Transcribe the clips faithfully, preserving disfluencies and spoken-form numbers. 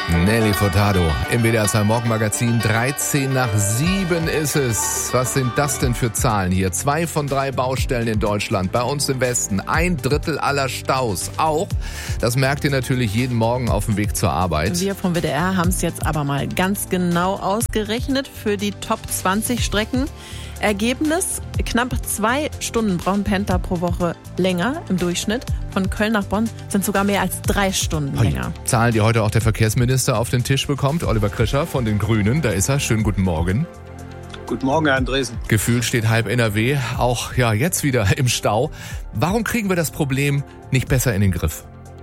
Nelly Furtado im W D R zwei Morgenmagazin. dreizehn nach sieben ist es. Was sind das denn für Zahlen hier? Zwei von drei Baustellen in Deutschland, bei uns im Westen. Ein Drittel aller Staus. Auch, das merkt ihr natürlich jeden Morgen auf dem Weg zur Arbeit. Wir vom W D R haben es jetzt aber mal ganz genau ausgerechnet für die Top zwanzig Strecken. Ergebnis, knapp zwei Stunden brauchen Pendler pro Woche länger im Durchschnitt. Von Köln nach Bonn sind sogar mehr als drei Stunden länger. Zahlen, die heute auch der Verkehrsminister auf den Tisch bekommt. Oliver Krischer von den Grünen, da ist er. Schönen guten Morgen. Guten Morgen, Herr Andresen. Gefühlt steht halb N R W, auch ja jetzt wieder im Stau. Warum kriegen wir das Problem nicht besser in den Griff?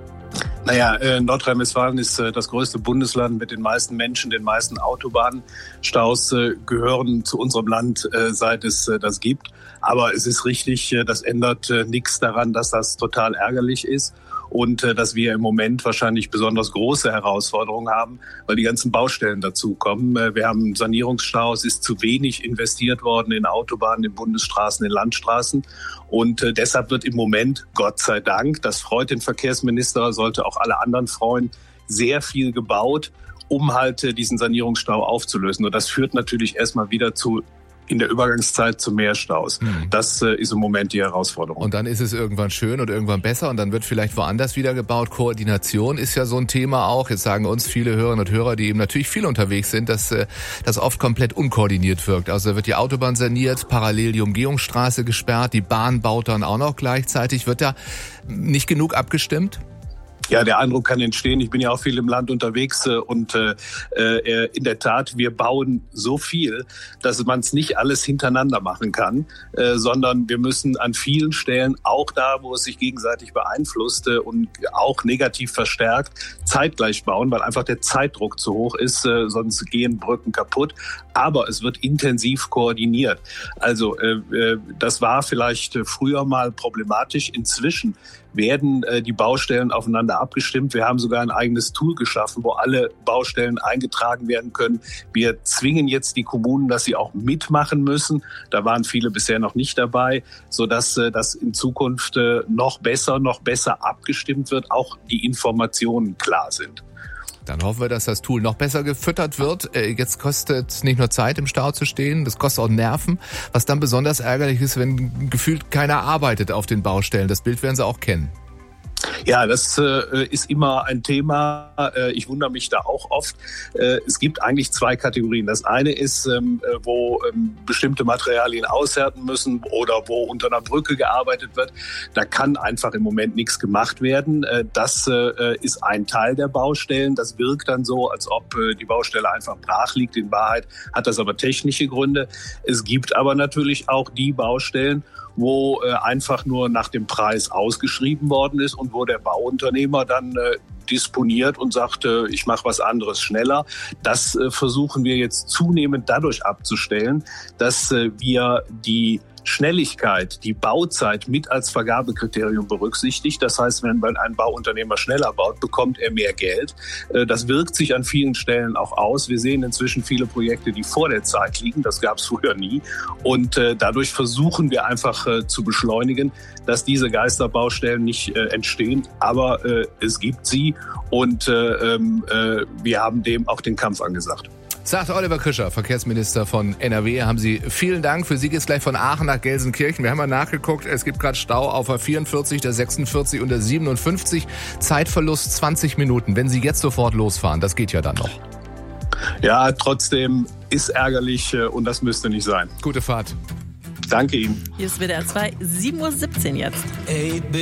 Naja, äh, Nordrhein-Westfalen ist äh, das größte Bundesland mit den meisten Menschen, den meisten Autobahnstaus äh, gehören zu unserem Land, äh, seit es äh, das gibt. Aber es ist richtig, äh, das ändert äh, nichts daran, dass das total ärgerlich ist. Und äh, dass wir im Moment wahrscheinlich besonders große Herausforderungen haben, weil die ganzen Baustellen dazukommen. Äh, wir haben einen Sanierungsstau, es ist zu wenig investiert worden in Autobahnen, in Bundesstraßen, in Landstraßen. Und äh, deshalb wird im Moment, Gott sei Dank, das freut den Verkehrsminister, sollte auch alle anderen freuen, sehr viel gebaut, um halt äh, diesen Sanierungsstau aufzulösen. Und das führt natürlich erstmal wieder zu in der Übergangszeit zu mehr Staus. Mhm. Das äh, ist im Moment die Herausforderung. Und dann ist es irgendwann schön und irgendwann besser und dann wird vielleicht woanders wieder gebaut. Koordination ist ja so ein Thema auch. Jetzt sagen uns viele Hörerinnen und Hörer, die eben natürlich viel unterwegs sind, dass äh, das oft komplett unkoordiniert wirkt. Also da wird die Autobahn saniert, parallel die Umgehungsstraße gesperrt, die Bahn baut dann auch noch gleichzeitig. Wird da nicht genug abgestimmt? Ja, der Eindruck kann entstehen. Ich bin ja auch viel im Land unterwegs äh, und äh, äh, in der Tat, wir bauen so viel, dass man es nicht alles hintereinander machen kann, äh, sondern wir müssen an vielen Stellen, auch da, wo es sich gegenseitig beeinflusst äh, und auch negativ verstärkt, zeitgleich bauen, weil einfach der Zeitdruck zu hoch ist, äh, sonst gehen Brücken kaputt. Aber es wird intensiv koordiniert. Also äh, äh, das war vielleicht äh, früher mal problematisch. Inzwischen werden äh, die Baustellen aufeinander abgestimmt. Wir haben sogar ein eigenes Tool geschaffen, wo alle Baustellen eingetragen werden können. Wir zwingen jetzt die Kommunen, dass sie auch mitmachen müssen. Da waren viele bisher noch nicht dabei, sodass äh, das in Zukunft äh, noch besser, noch besser abgestimmt wird, auch die Informationen klar sind. Dann hoffen wir, dass das Tool noch besser gefüttert wird. Jetzt kostet es nicht nur Zeit, im Stau zu stehen, das kostet auch Nerven. Was dann besonders ärgerlich ist, wenn gefühlt keiner arbeitet auf den Baustellen. Das Bild werden Sie auch kennen. Ja, das äh, ist immer ein Thema. Äh, ich wundere mich da auch oft. Äh, es gibt eigentlich zwei Kategorien. Das eine ist, ähm, wo ähm, bestimmte Materialien aushärten müssen oder wo unter einer Brücke gearbeitet wird. Da kann einfach im Moment nichts gemacht werden. Äh, das äh, ist ein Teil der Baustellen. Das wirkt dann so, als ob äh, die Baustelle einfach brach liegt. In Wahrheit hat das aber technische Gründe. Es gibt aber natürlich auch die Baustellen, wo äh, einfach nur nach dem Preis ausgeschrieben worden ist und wo der Bauunternehmer dann äh, disponiert und sagt, äh, ich mache was anderes schneller. Das äh, versuchen wir jetzt zunehmend dadurch abzustellen, dass äh, wir die Schnelligkeit, die Bauzeit mit als Vergabekriterium berücksichtigt. Das heißt, wenn ein Bauunternehmer schneller baut, bekommt er mehr Geld. Das wirkt sich an vielen Stellen auch aus. Wir sehen inzwischen viele Projekte, die vor der Zeit liegen. Das gab es früher nie. Und dadurch versuchen wir einfach zu beschleunigen, dass diese Geisterbaustellen nicht entstehen. Aber es gibt sie und wir haben dem auch den Kampf angesagt. Sagt Oliver Krischer, Verkehrsminister von N R W. Haben Sie vielen Dank. Für Sie geht's gleich von Aachen nach Gelsenkirchen. Wir haben mal nachgeguckt. Es gibt gerade Stau auf der vierundvierzig, der sechsundvierzig und der siebenundfünfzig. Zeitverlust zwanzig Minuten. Wenn Sie jetzt sofort losfahren, das geht ja dann noch. Ja, trotzdem ist ärgerlich und das müsste nicht sein. Gute Fahrt. Danke Ihnen. Hier ist W D R zwei, sieben Uhr siebzehn jetzt.